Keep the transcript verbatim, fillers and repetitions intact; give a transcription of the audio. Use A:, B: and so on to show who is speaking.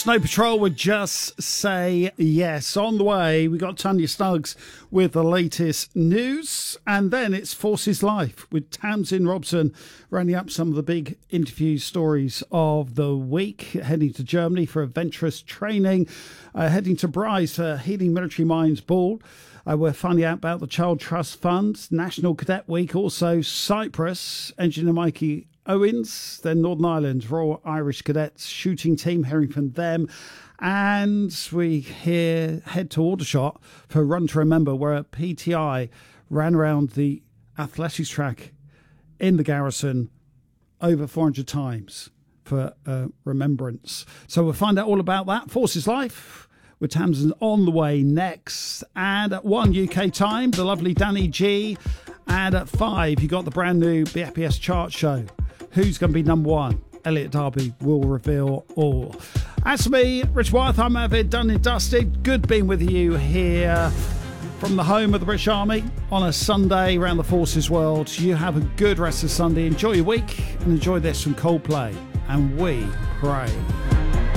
A: Snow Patrol would just say yes. On the way, we got Tanya Snuggs with the latest news. And then it's Forces Life with Tamsin Robson rounding up some of the big interview stories of the week. Heading to Germany for adventurous training. Uh, heading to Bryce for Healing Military Minds Ball. Uh, we're finding out about the Child Trust Fund, National Cadet Week, also Cyprus, Engineer Mikey Owens, then Northern Ireland, Royal Irish Cadets shooting team, hearing from them. And we here head to Aldershot for Run to Remember, where a P T I ran around the athletics track in the garrison over four hundred times for uh, remembrance. So we'll find out all about that. Forces Life with Tamsin on the way next. And at one U K time, the lovely Danny G. And at five, you got the brand new B F P S chart show. Who's going to be number one? Elliot Darby will reveal all. As for me, Rich Wyeth, I'm Avid, done and dusted. Good being with you here from the home of the British Army on a Sunday around the Forces world. You have a good rest of Sunday. Enjoy your week and enjoy this from Coldplay. And we pray.